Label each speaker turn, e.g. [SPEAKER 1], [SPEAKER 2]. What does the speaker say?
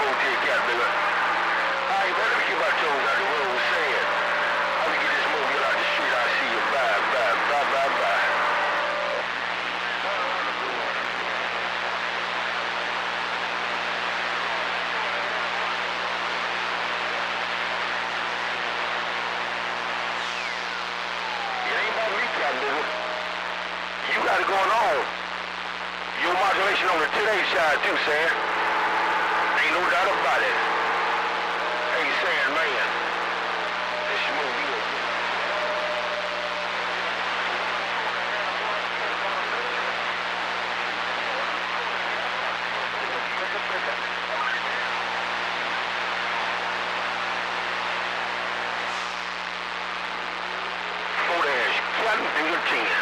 [SPEAKER 1] 410 cat, nigga. Alright, man, let me get my toes out the road. Saying, I'm gonna get this mobile out the street. I see you. Bye, bye, bye, bye, bye. It ain't about me, cat, nigga. You got it going on. Your modulation on the 10-8 side too, Sam. Ain't no doubt about it. Hey, Sam, man. This movie. Four dash, got him through the 10.